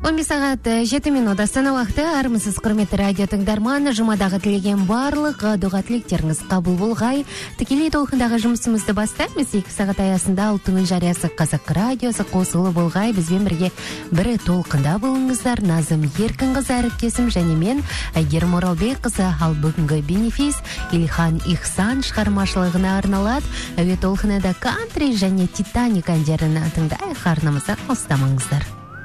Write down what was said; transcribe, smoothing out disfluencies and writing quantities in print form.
15 сағат 7 минут Астана уақыты. Армысыз құрметті радио тыңдарман, жұмадағы тілеген барлық дұға тілектеріңіз қабыл болғай. Тікелей толқындағы жұмысымызды бастаймыз. 2 сағат аясында Алтын жариясы Қазақ радиосы қосылы болғай. Бізбен бірге бірі толқында болыңыздар. Назым Еркінқызы әріптесім және мен Әйгерім Оралбекқызы. Ал бүгінгі бенефис Ильхан Ихсан шығармашылығына арналады. Әуе толқынада кантри және Титаник әндерін тыңдай. Арнамыздан алыстамаңыздар.